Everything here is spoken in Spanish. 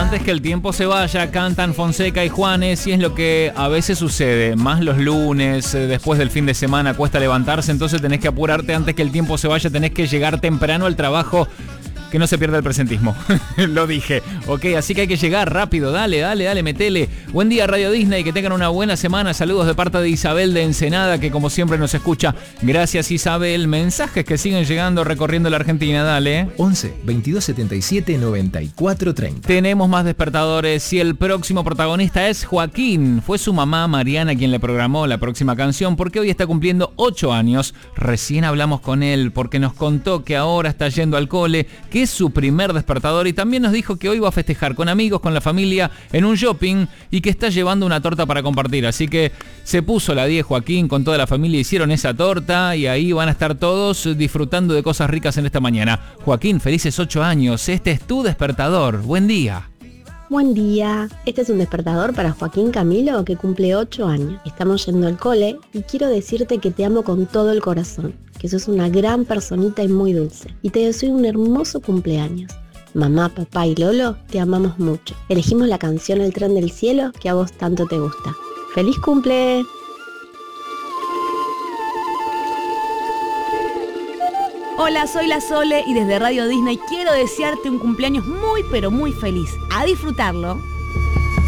Antes que el tiempo se vaya, cantan Fonseca y Juanes, y es lo que a veces sucede, más los lunes, después del fin de semana cuesta levantarse, entonces tenés que apurarte antes que el tiempo se vaya, tenés que llegar temprano al trabajo. Que no se pierda el presentismo. Lo dije. Ok, así que hay que llegar rápido. Dale, metele. Buen día, Radio Disney. Que tengan una buena semana. Saludos de parte de Isabel de Ensenada, que como siempre nos escucha. Gracias, Isabel. Mensajes que siguen llegando recorriendo la Argentina. Dale. 11 22 77 94 30. Tenemos más despertadores y el próximo protagonista es Joaquín. Fue su mamá Mariana quien le programó la próxima canción porque hoy está cumpliendo 8 años. Recién hablamos con él porque nos contó que ahora está yendo al cole, que es su primer despertador, y también nos dijo que hoy va a festejar con amigos, con la familia, en un shopping, y que está llevando una torta para compartir. Así que se puso la 10 Joaquín con toda la familia, hicieron esa torta y ahí van a estar todos disfrutando de cosas ricas en esta mañana. Joaquín, felices 8 años. Este es tu despertador. Buen día. Buen día, este es un despertador para Joaquín Camilo, que cumple 8 años. Estamos yendo al cole y quiero decirte que te amo con todo el corazón, que sos una gran personita y muy dulce. Y te deseo un hermoso cumpleaños. Mamá, papá y Lolo, te amamos mucho. Elegimos la canción El Tren del Cielo, que a vos tanto te gusta. ¡Feliz cumple! Hola, soy la Sole y desde Radio Disney quiero desearte un cumpleaños muy pero muy feliz. A disfrutarlo.